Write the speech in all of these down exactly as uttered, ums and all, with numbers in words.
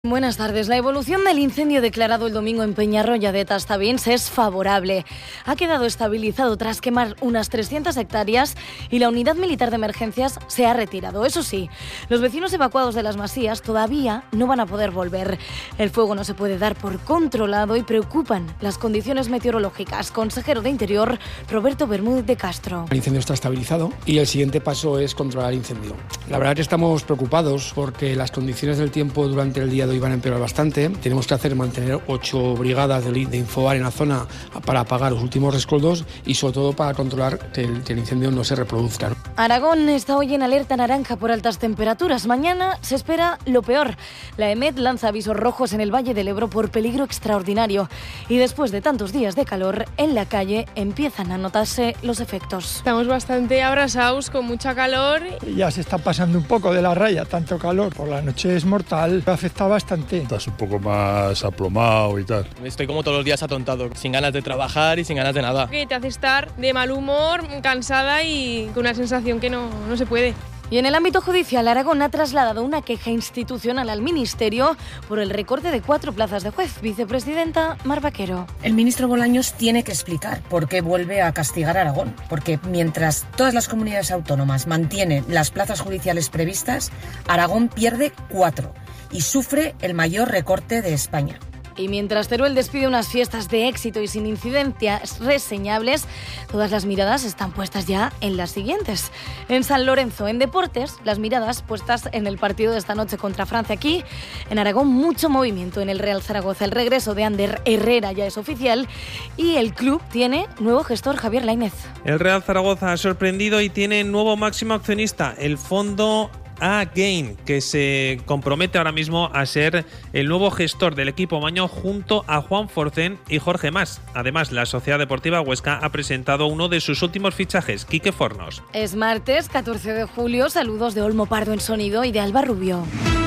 Buenas tardes. La evolución del incendio declarado el domingo en Peñarroya de Tastavins es favorable. Ha quedado estabilizado tras quemar unas trescientas hectáreas y la unidad militar de emergencias se ha retirado. Eso sí, los vecinos evacuados de las masías todavía no van a poder volver. El fuego no se puede dar por controlado y preocupan las condiciones meteorológicas. Consejero de Interior, Roberto Bermúdez de Castro. El incendio está estabilizado y el siguiente paso es controlar el incendio. La verdad que estamos preocupados porque las condiciones del tiempo durante el día de hoy van a empeorar bastante. Tenemos que hacer mantener ocho brigadas de, de Infobar en la zona para apagar los últimos rescoldos y sobre todo para controlar que el, que el incendio no se reproduzca, ¿no? Aragón está hoy en alerta naranja por altas temperaturas. Mañana se espera lo peor. La EMET lanza avisos rojos en el Valle del Ebro por peligro extraordinario. Y después de tantos días de calor, en la calle empiezan a notarse los efectos. Estamos bastante abrasados, con mucha calor. Ya se está pasando un poco de la raya, tanto calor. Por la noche es mortal, afecta bastante. Estás un poco más aplomado y tal. Estoy como todos los días atontado, sin ganas de trabajar y sin ganas de nada. Que te hace estar de mal humor, cansada y con una sensación que no, no se puede. Y en el ámbito judicial, Aragón ha trasladado una queja institucional al Ministerio por el recorte de cuatro plazas de juez. Vicepresidenta Mar Vaquero. El ministro Bolaños tiene que explicar por qué vuelve a castigar a Aragón. Porque mientras todas las comunidades autónomas mantienen las plazas judiciales previstas, Aragón pierde cuatro y sufre el mayor recorte de España. Y mientras Teruel despide unas fiestas de éxito y sin incidencias reseñables, todas las miradas están puestas ya en las siguientes. En San Lorenzo, en deportes, las miradas puestas en el partido de esta noche contra Francia. Aquí, en Aragón, mucho movimiento en el Real Zaragoza. El regreso de Ander Herrera ya es oficial y el club tiene nuevo gestor, Javier Lainez. El Real Zaragoza ha sorprendido y tiene nuevo máximo accionista, el fondo A-Gain, que se compromete ahora mismo a ser el nuevo gestor del equipo maño junto a Juan Forcén y Jorge Mas. Además, la Sociedad Deportiva Huesca ha presentado uno de sus últimos fichajes, Quique Fornos. Es martes, catorce de julio. Saludos de Olmo Pardo en sonido y de Alba Rubio.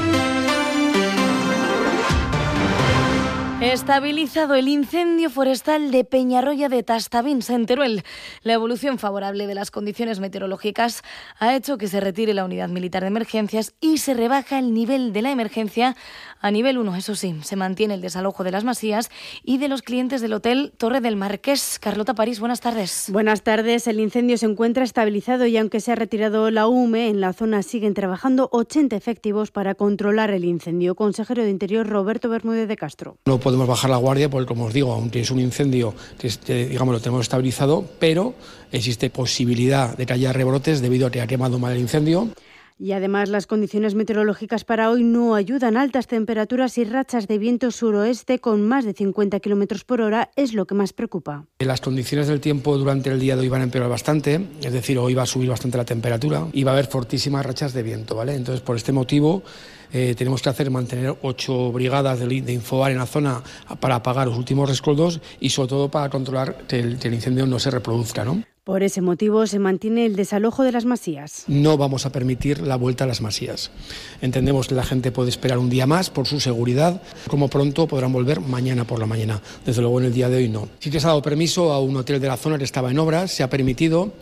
Estabilizado el incendio forestal de Peñarroya de Tastavins, en Teruel. La evolución favorable de las condiciones meteorológicas ha hecho que se retire la unidad militar de emergencias y se rebaja el nivel de la emergencia a nivel uno. Eso sí, se mantiene el desalojo de las masías y de los clientes del Hotel Torre del Marqués. Carlota París, buenas tardes. Buenas tardes. El incendio se encuentra estabilizado y aunque se ha retirado la U M E, en la zona siguen trabajando ochenta efectivos para controlar el incendio. Consejero de Interior, Roberto Bermúdez de Castro. No podemos bajar la guardia porque, como os digo, aunque es un incendio que este, digamos, lo tenemos estabilizado, pero existe posibilidad de que haya rebrotes debido a que ha quemado mal el incendio. Y además las condiciones meteorológicas para hoy no ayudan. Altas temperaturas y rachas de viento suroeste con más de cincuenta kilómetros por hora es lo que más preocupa. Las condiciones del tiempo durante el día de hoy van a empeorar bastante, es decir, hoy va a subir bastante la temperatura y va a haber fortísimas rachas de viento, ¿vale? Entonces, por este motivo, eh, tenemos que hacer mantener ocho brigadas de, de Infobar en la zona para apagar los últimos rescoldos y sobre todo para controlar que el, que el incendio no se reproduzca, ¿no? Por ese motivo se mantiene el desalojo de las masías. No vamos a permitir la vuelta a las masías. Entendemos que la gente puede esperar un día más por su seguridad. Como pronto podrán volver mañana por la mañana. Desde luego en el día de hoy no. Sí que se ha dado permiso a un hotel de la zona que estaba en obras. Se ha permitido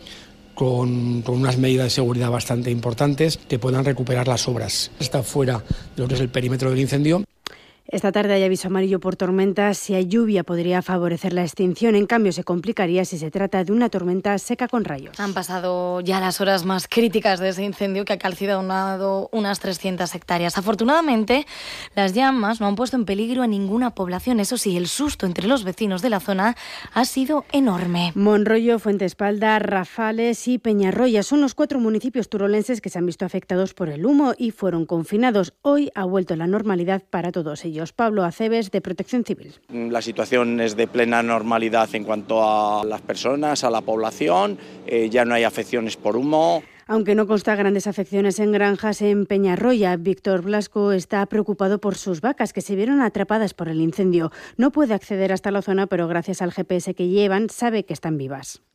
con, con unas medidas de seguridad bastante importantes que puedan recuperar las obras. Está fuera de lo que es el perímetro del incendio. Esta tarde hay aviso amarillo por tormentas. Si hay lluvia podría favorecer la extinción. En cambio, se complicaría si se trata de una tormenta seca con rayos. Han pasado ya las horas más críticas de ese incendio que ha calcinado unas trescientas hectáreas. Afortunadamente, las llamas no han puesto en peligro a ninguna población. Eso sí, el susto entre los vecinos de la zona ha sido enorme. Monroyo, Fuentespalda, Rafales y Peñarroya son los cuatro municipios turolenses que se han visto afectados por el humo y fueron confinados. Hoy ha vuelto la normalidad para todos ellos. Pablo Aceves, de Protección Civil. La situación es de plena normalidad en cuanto a las personas, a la población, eh, ya no hay afecciones por humo. Aunque no consta grandes afecciones en granjas en Peñarroya, Víctor Blasco está preocupado por sus vacas que se vieron atrapadas por el incendio. No puede acceder hasta la zona, pero gracias al G P S que llevan sabe que están vivas.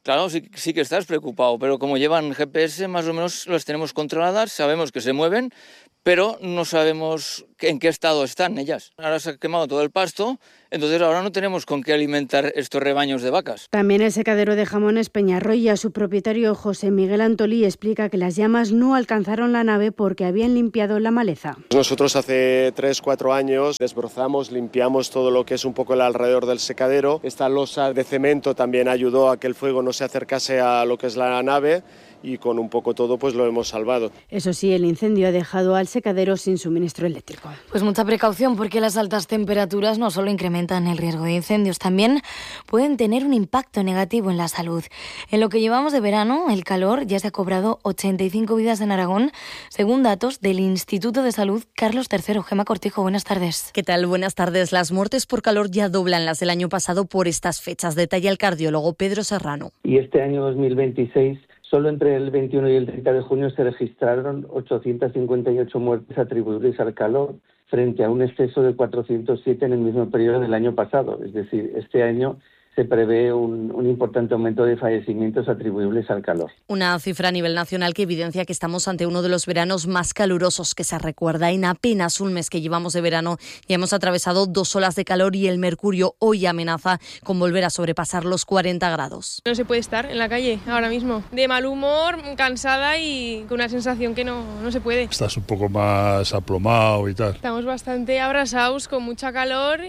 Claro, sí, sí que estás preocupado, pero como llevan G P S, más o menos las tenemos controladas, sabemos que se mueven, pero no sabemos en qué estado están ellas. Ahora se ha quemado todo el pasto, entonces ahora no tenemos con qué alimentar estos rebaños de vacas. También el secadero de jamones Peñarroya, su propietario José Miguel Antolí explica que las llamas no alcanzaron la nave porque habían limpiado la maleza. Nosotros hace tres cuatro años desbrozamos, limpiamos todo lo que es un poco el alrededor del secadero. Esta losa de cemento también ayudó a que el fuego no se acercase a lo que es la nave, y con un poco todo pues lo hemos salvado. Eso sí, el incendio ha dejado al secadero sin suministro eléctrico. Pues mucha precaución, porque las altas temperaturas no solo incrementan el riesgo de incendios, también pueden tener un impacto negativo en la salud. En lo que llevamos de verano, el calor ya se ha cobrado ochenta y cinco vidas en Aragón, según datos del Instituto de Salud Carlos tercero. Gemma Cortijo, buenas tardes. ¿Qué tal? Buenas tardes. Las muertes por calor ya doblan las del año pasado por estas fechas, detalla el cardiólogo Pedro Serrano. Y este año dos mil veintiséis... solo entre el veintiuno y el treinta de junio se registraron ochocientas cincuenta y ocho muertes atribuibles al calor, frente a un exceso de cuatrocientos siete en el mismo periodo del año pasado. Es decir, este año se prevé un, un importante aumento de fallecimientos atribuibles al calor. Una cifra a nivel nacional que evidencia que estamos ante uno de los veranos más calurosos que se recuerda. En apenas un mes que llevamos de verano ya hemos atravesado dos olas de calor y el mercurio hoy amenaza con volver a sobrepasar los cuarenta grados. No se puede estar en la calle ahora mismo. De mal humor, cansada y con una sensación que no, no se puede. Estás un poco más aplomado y tal. Estamos bastante abrasados, con mucha calor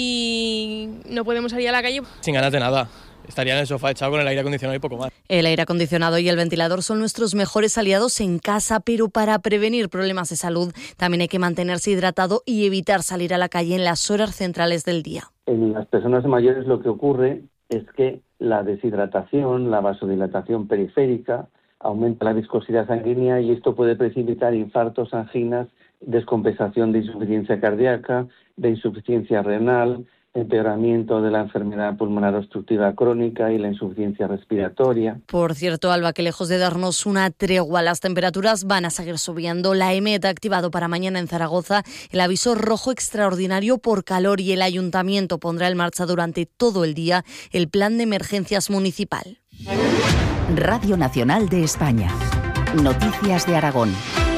y no podemos salir a la calle. Sin ganas de nada. Estaría en el sofá echado con el aire acondicionado y poco más. El aire acondicionado y el ventilador son nuestros mejores aliados en casa, pero para prevenir problemas de salud también hay que mantenerse hidratado y evitar salir a la calle en las horas centrales del día. En las personas mayores lo que ocurre es que la deshidratación, la vasodilatación periférica, aumenta la viscosidad sanguínea y esto puede precipitar infartos, anginas, descompensación de insuficiencia cardíaca, de insuficiencia renal, empeoramiento de la enfermedad pulmonar obstructiva crónica y la insuficiencia respiratoria. Por cierto, Alba, que lejos de darnos una tregua, las temperaturas van a seguir subiendo. La E M E T ha activado para mañana en Zaragoza el aviso rojo extraordinario por calor y el Ayuntamiento pondrá en marcha durante todo el día el plan de emergencias municipal. Radio Nacional de España. Noticias de Aragón.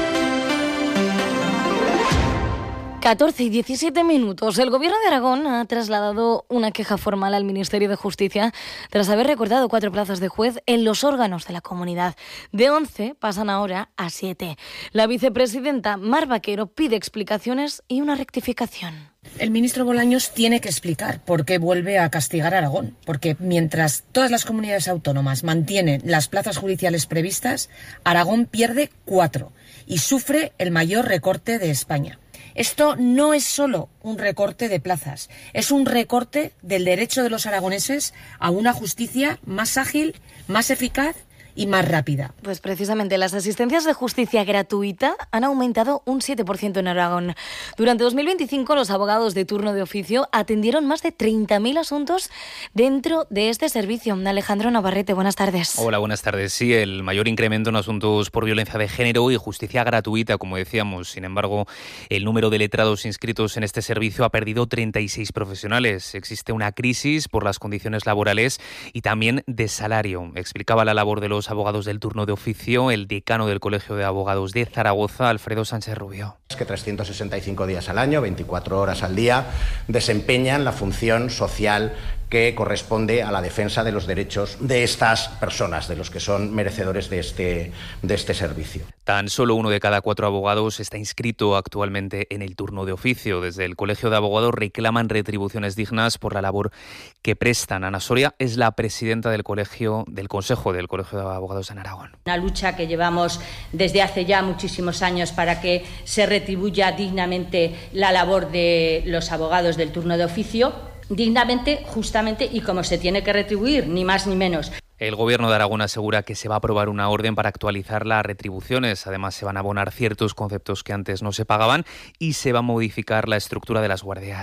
catorce y diecisiete minutos. El Gobierno de Aragón ha trasladado una queja formal al Ministerio de Justicia tras haber recortado cuatro plazas de juez en los órganos de la comunidad. De once pasan ahora a siete. La vicepresidenta Mar Vaquero pide explicaciones y una rectificación. El ministro Bolaños tiene que explicar por qué vuelve a castigar a Aragón, porque mientras todas las comunidades autónomas mantienen las plazas judiciales previstas, Aragón pierde cuatro y sufre el mayor recorte de España. Esto no es solo un recorte de plazas, es un recorte del derecho de los aragoneses a una justicia más ágil, más eficaz y más rápida. Pues precisamente las asistencias de justicia gratuita han aumentado un siete por ciento en Aragón. Durante dos mil veinticinco los abogados de turno de oficio atendieron más de treinta mil asuntos dentro de este servicio. Alejandro Navarrete, buenas tardes. Hola, buenas tardes. Sí, el mayor incremento en asuntos por violencia de género y justicia gratuita, como decíamos. Sin embargo, el número de letrados inscritos en este servicio ha perdido treinta y seis profesionales. Existe una crisis por las condiciones laborales y también de salario. Explicaba la labor de los abogados del turno de oficio el decano del Colegio de Abogados de Zaragoza, Alfredo Sánchez Rubio. Es que trescientos sesenta y cinco días al año, veinticuatro horas al día, desempeñan la función social que corresponde a la defensa de los derechos de estas personas, de los que son merecedores de este, de este servicio. Tan solo uno de cada cuatro abogados está inscrito actualmente en el turno de oficio. Desde el Colegio de Abogados reclaman retribuciones dignas por la labor que prestan. Ana Soria es la presidenta del colegio, del Consejo del Colegio de Abogados en Aragón. Una lucha que llevamos desde hace ya muchísimos años para que se retribuya dignamente la labor de los abogados del turno de oficio. Dignamente, justamente y como se tiene que retribuir, ni más ni menos. El Gobierno de Aragón asegura que se va a aprobar una orden para actualizar las retribuciones. Además, se van a abonar ciertos conceptos que antes no se pagaban y se va a modificar la estructura de las guardias.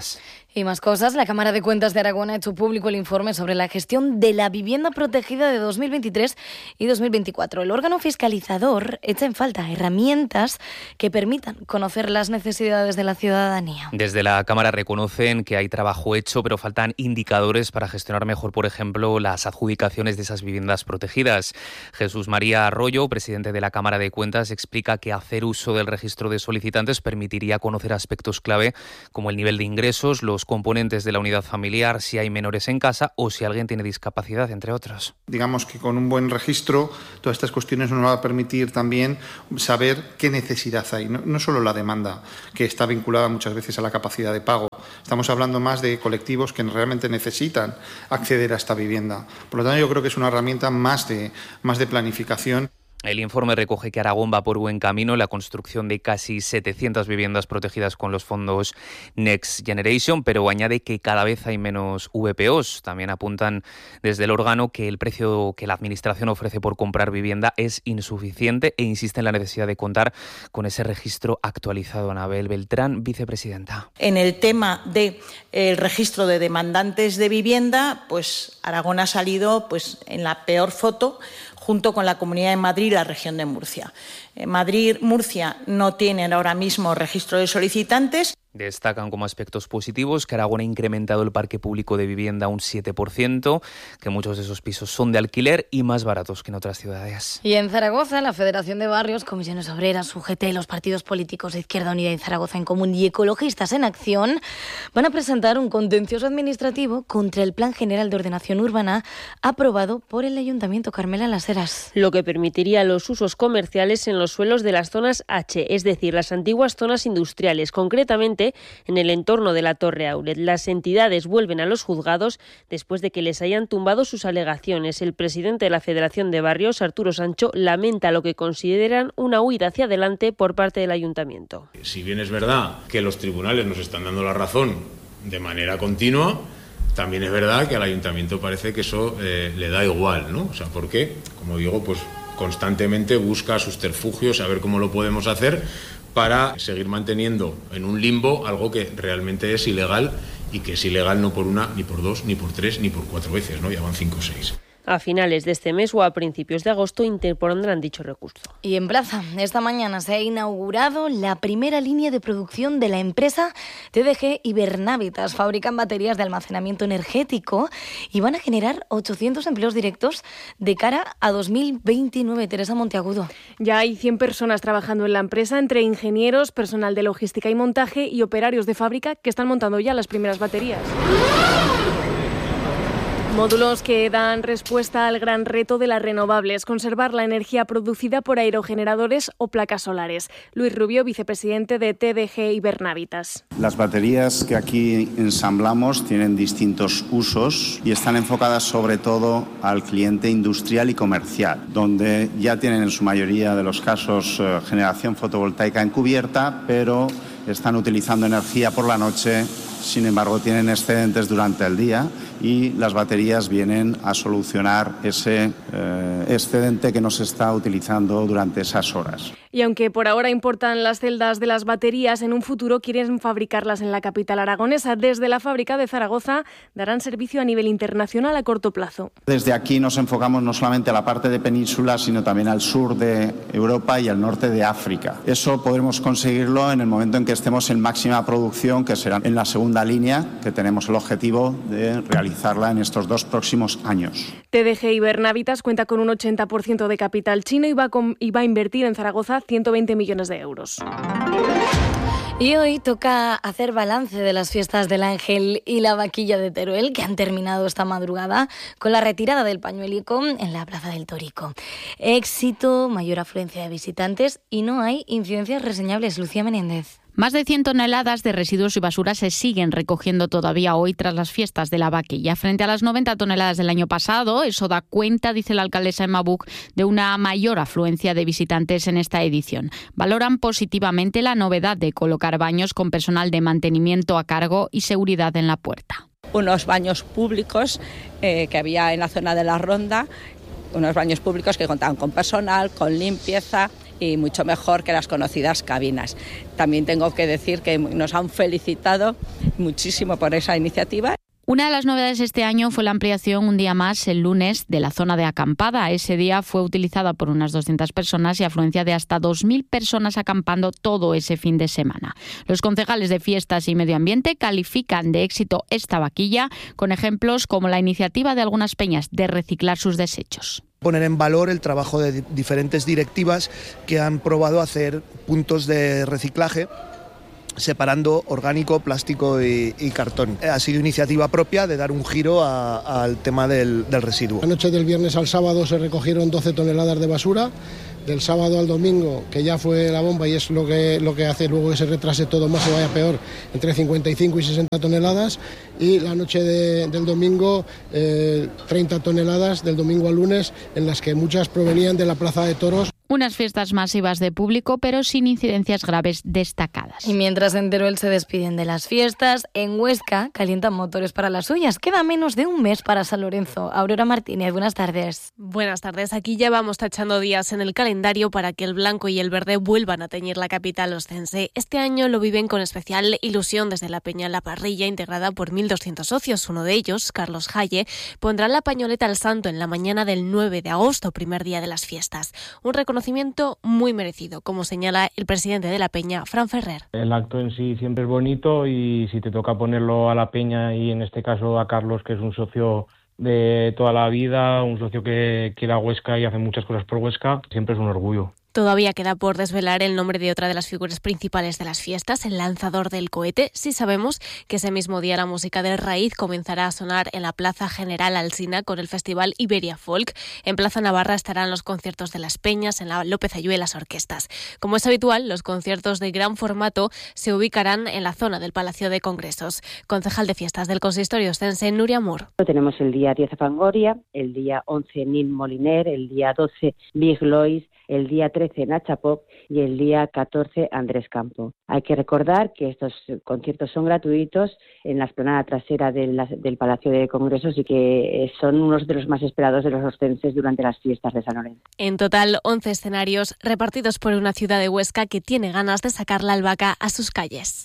Y más cosas, la Cámara de Cuentas de Aragón ha hecho público el informe sobre la gestión de la vivienda protegida de dos mil veintitrés y dos mil veinticuatro. El órgano fiscalizador echa en falta herramientas que permitan conocer las necesidades de la ciudadanía. Desde la Cámara reconocen que hay trabajo hecho, pero faltan indicadores para gestionar mejor, por ejemplo, las adjudicaciones de esas viviendas protegidas. Jesús María Arroyo, presidente de la Cámara de Cuentas, explica que hacer uso del registro de solicitantes permitiría conocer aspectos clave como el nivel de ingresos, los componentes de la unidad familiar, si hay menores en casa o si alguien tiene discapacidad, entre otros. Digamos que con un buen registro todas estas cuestiones nos va a permitir también saber qué necesidad hay, no, no solo la demanda, que está vinculada muchas veces a la capacidad de pago. Estamos hablando más de colectivos que realmente necesitan acceder a esta vivienda. Por lo tanto, yo creo que es una herramienta más de, más de planificación. El informe recoge que Aragón va por buen camino en la construcción de casi setecientas viviendas protegidas con los fondos Next Generation, pero añade que cada vez hay menos V P Os. También apuntan desde el órgano que el precio que la Administración ofrece por comprar vivienda es insuficiente e insiste en la necesidad de contar con ese registro actualizado. Anabel Beltrán, vicepresidenta. En el tema del registro de demandantes de vivienda, pues Aragón ha salido pues en la peor foto, junto con la Comunidad de Madrid y la región de Murcia. En Madrid, Murcia no tienen ahora mismo registro de solicitantes. Destacan como aspectos positivos que Aragón ha incrementado el parque público de vivienda un siete por ciento, que muchos de esos pisos son de alquiler y más baratos que en otras ciudades. Y en Zaragoza, la Federación de Barrios, Comisiones Obreras, U G T, los partidos políticos de Izquierda Unida y Zaragoza en Común y Ecologistas en Acción van a presentar un contencioso administrativo contra el Plan General de Ordenación Urbana aprobado por el Ayuntamiento. Carmela Las Heras. Lo que permitiría los usos comerciales en los suelos de las zonas H, es decir, las antiguas zonas industriales, concretamente en el entorno de la Torre Aulet. Las entidades vuelven a los juzgados después de que les hayan tumbado sus alegaciones. El presidente de la Federación de Barrios, Arturo Sancho, lamenta lo que consideran una huida hacia adelante por parte del Ayuntamiento. Si bien es verdad que los tribunales nos están dando la razón de manera continua, también es verdad que al Ayuntamiento parece que eso eh, le da igual, ¿no? O sea, ¿por qué? Como digo, pues constantemente busca subterfugios a ver cómo lo podemos hacer para seguir manteniendo en un limbo algo que realmente es ilegal y que es ilegal no por una, ni por dos, ni por tres, ni por cuatro veces, ¿no? Ya van cinco o seis. A finales de este mes o a principios de agosto interpondrán dicho recurso. Y en Plaza, esta mañana se ha inaugurado la primera línea de producción de la empresa T D G Ibernavitas. Fabrican baterías de almacenamiento energético y van a generar ochocientos empleos directos de cara a dos mil veintinueve. Teresa Monteagudo. Ya hay cien personas trabajando en la empresa, entre ingenieros, personal de logística y montaje y operarios de fábrica que están montando ya las primeras baterías. Módulos que dan respuesta al gran reto de las renovables, conservar la energía producida por aerogeneradores o placas solares. Luis Rubio, vicepresidente de T D G Ibernavitas. Las baterías que aquí ensamblamos tienen distintos usos y están enfocadas sobre todo al cliente industrial y comercial, donde ya tienen en su mayoría de los casos eh, generación fotovoltaica encubierta, pero están utilizando energía por la noche. Sin embargo, tienen excedentes durante el día y las baterías vienen a solucionar ese eh, excedente que no se está utilizando durante esas horas. Y aunque por ahora importan las celdas de las baterías, en un futuro quieren fabricarlas en la capital aragonesa. Desde la fábrica de Zaragoza darán servicio a nivel internacional a corto plazo. Desde aquí nos enfocamos no solamente a la parte de península, sino también al sur de Europa y al norte de África. Eso podremos conseguirlo en el momento en que estemos en máxima producción, que será en la segunda línea, que tenemos el objetivo de realizarla en estos dos próximos años. T D G Ibernavitas cuenta con un ochenta por ciento de capital chino y va, con, y va a invertir en Zaragoza ciento veinte millones de euros. Y hoy toca hacer balance de las fiestas del Ángel y la Vaquilla de Teruel, que han terminado esta madrugada con la retirada del pañuelico en la Plaza del Torico. Éxito, mayor afluencia de visitantes y no hay incidencias reseñables. Lucía Menéndez. Más de cien toneladas de residuos y basura se siguen recogiendo todavía hoy tras las fiestas de la Vaquilla. Frente a las noventa toneladas del año pasado, eso da cuenta, dice la alcaldesa Emma Buch, de una mayor afluencia de visitantes en esta edición. Valoran positivamente la novedad de colocar baños con personal de mantenimiento a cargo y seguridad en la puerta. Unos baños públicos eh, que había en la zona de la Ronda, unos baños públicos que contaban con personal, con limpieza y mucho mejor que las conocidas cabinas. También tengo que decir que nos han felicitado muchísimo por esa iniciativa. Una de las novedades este año fue la ampliación un día más el lunes de la zona de acampada. Ese día fue utilizada por unas doscientas personas y afluencia de hasta dos mil personas acampando todo ese fin de semana. Los concejales de Fiestas y Medio Ambiente califican de éxito esta vaquilla con ejemplos como la iniciativa de algunas peñas de reciclar sus desechos. Poner en valor el trabajo de diferentes directivas que han probado hacer puntos de reciclaje separando orgánico, plástico y, y cartón. Ha sido iniciativa propia de dar un giro a, al tema del, del residuo. La noche del viernes al sábado se recogieron doce toneladas de basura. Del sábado al domingo, que ya fue la bomba y es lo que, lo que hace luego que se retrase todo más, se vaya peor, entre cincuenta y cinco y sesenta toneladas. Y la noche de, del domingo, eh, treinta toneladas del domingo al lunes, en las que muchas provenían de la Plaza de Toros. Unas fiestas masivas de público, pero sin incidencias graves destacadas. Y mientras en Teruel se despiden de las fiestas, en Huesca calientan motores para las suyas. Queda menos de un mes para San Lorenzo. Aurora Martínez, buenas tardes. Buenas tardes. Aquí ya vamos tachando días en el calendario para que el blanco y el verde vuelvan a teñir la capital oscense. Este año lo viven con especial ilusión desde la Peña La Parrilla, integrada por mil doscientos socios. Uno de ellos, Carlos Jaye, pondrá la pañoleta al santo en la mañana del nueve de agosto, primer día de las fiestas. Un reconocimiento muy merecido, como señala el presidente de la Peña, Fran Ferrer. El acto en sí siempre es bonito y si te toca ponerlo a la Peña y en este caso a Carlos, que es un socio de toda la vida, un socio que quiere a Huesca y hace muchas cosas por Huesca, siempre es un orgullo. Todavía queda por desvelar el nombre de otra de las figuras principales de las fiestas, el lanzador del cohete. Sí sabemos que ese mismo día la música del Raíz comenzará a sonar en la Plaza General Alsina con el Festival Iberia Folk. En Plaza Navarra estarán los conciertos de las Peñas, en la López Ayué las orquestas. Como es habitual, los conciertos de gran formato se ubicarán en la zona del Palacio de Congresos. Concejal de Fiestas del Consistorio oscense, Nuria Moore. Tenemos el día diez Fangoria, el día once Nil Moliner, el día doce Big Lois, el día trece Nacha Pop y el día catorce Andrés Campo. Hay que recordar que estos conciertos son gratuitos en la explanada trasera del, del Palacio de Congresos y que son unos de los más esperados de los oscenses durante las fiestas de San Lorenzo. En total, once escenarios repartidos por una ciudad de Huesca que tiene ganas de sacar la albahaca a sus calles.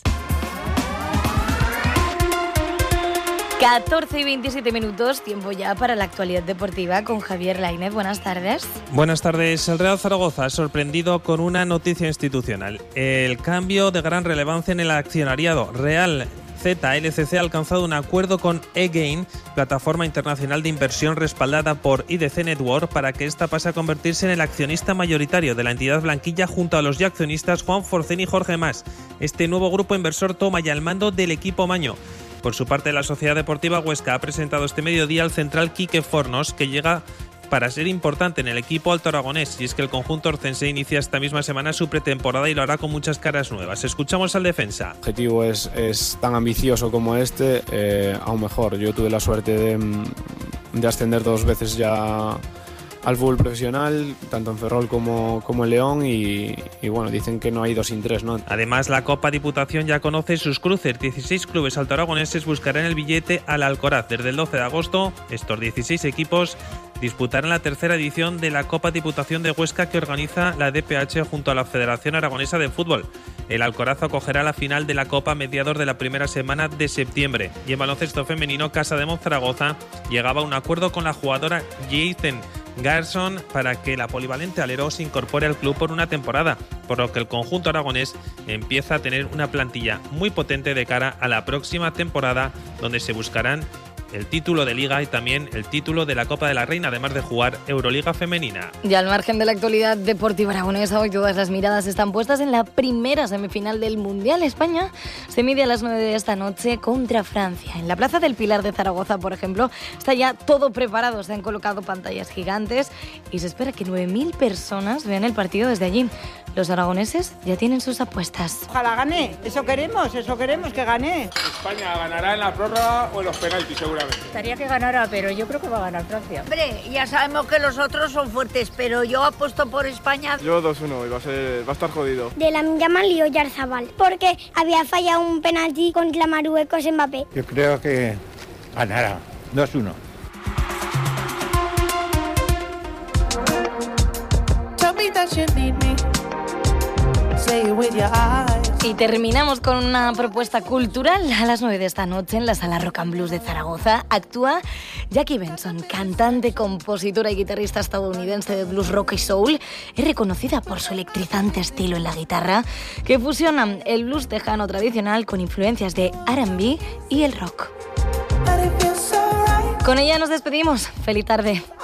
catorce y veintisiete minutos, tiempo ya para la actualidad deportiva con Javier Lainez. Buenas tardes. Buenas tardes. El Real Zaragoza ha sorprendido con una noticia institucional. El cambio de gran relevancia en el accionariado. Real Z L C C ha alcanzado un acuerdo con eGain, plataforma internacional de inversión respaldada por I D C Network, para que esta pase a convertirse en el accionista mayoritario de la entidad blanquilla junto a los ya accionistas Juan Forcén y Jorge Mas. Este nuevo grupo inversor toma ya el mando del equipo maño. Por su parte, la Sociedad Deportiva Huesca ha presentado este mediodía al central Quique Fornos, que llega para ser importante en el equipo alto aragonés, y es que el conjunto orcense inicia esta misma semana su pretemporada y lo hará con muchas caras nuevas. Escuchamos al defensa. El objetivo es, es tan ambicioso como este, eh, aún mejor. Yo tuve la suerte de, de ascender dos veces ya al fútbol profesional, tanto en Ferrol como, como en León, y, y bueno, dicen que no hay dos sin tres, ¿no? Además, la Copa Diputación ya conoce sus cruces. dieciséis clubes altoaragoneses buscarán el billete al Alcoraz. Desde el doce de agosto, estos dieciséis equipos disputarán la tercera edición de la Copa Diputación de Huesca, que organiza la D P H junto a la Federación Aragonesa de Fútbol. El Alcoraz acogerá la final de la Copa a mediados de la primera semana de septiembre. Y en baloncesto femenino, Casa de Monzaragoza llegaba a un acuerdo con la jugadora Jason Garson para que la polivalente alero se incorpore al club por una temporada, por lo que el conjunto aragonés empieza a tener una plantilla muy potente de cara a la próxima temporada, donde se buscarán el título de Liga y también el título de la Copa de la Reina, además de jugar Euroliga femenina. Y al margen de la actualidad deportiva aragonesa, hoy todas las miradas están puestas en la primera semifinal del Mundial. España se mide a las nueve de esta noche contra Francia. En la Plaza del Pilar de Zaragoza, por ejemplo, está ya todo preparado. Se han colocado pantallas gigantes y se espera que nueve mil personas vean el partido desde allí. Los aragoneses ya tienen sus apuestas. Ojalá gane, eso queremos, eso queremos, que gane. España ganará en la prórroga o en los penaltis, seguramente. Estaría que ganara, pero yo creo que va a ganar Francia. Hombre, ya sabemos que los otros son fuertes, pero yo apuesto por España. Yo dos uno, y va a ser, va a estar jodido. De la Yamal y Oyarzabal, porque había fallado un penalti contra Marruecos en Mbappé. Yo creo que ganará dos uno. Y terminamos con una propuesta cultural. A las nueve de esta noche en la Sala Rock and Blues de Zaragoza actúa Jackie Benson, cantante, compositora y guitarrista estadounidense de blues, rock y soul. Es reconocida por su electrizante estilo en la guitarra, que fusiona el blues tejano tradicional con influencias de R and B y el rock. Con ella nos despedimos. Feliz tarde.